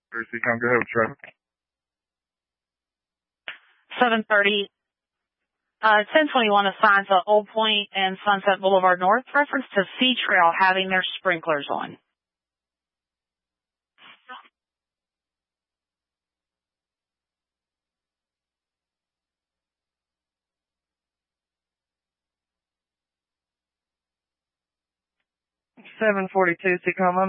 Seacom, go ahead with traffic. 7:30. 1021 assigns at Old Point and Sunset Boulevard North. Reference to Sea Trail having their sprinklers on. $742 Seacom.